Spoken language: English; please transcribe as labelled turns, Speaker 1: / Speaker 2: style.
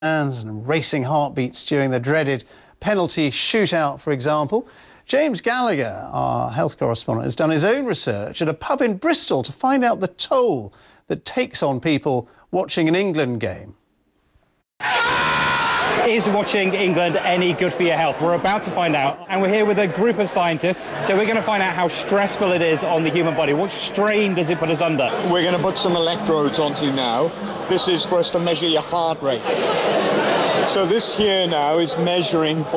Speaker 1: and racing heartbeats during the dreaded penalty shootout, for example. James Gallagher, our health correspondent, has done his own research at a pub in Bristol to find out the toll that takes on people watching an England game.
Speaker 2: Is watching England any good for your health? We're about to find out, and we're here with a group of scientists, so we're going to find out how stressful it is on the human body. What strain does it put us under?
Speaker 3: We're going to put some electrodes onto you now. This is for us to measure your heart rate. So this here now is measuring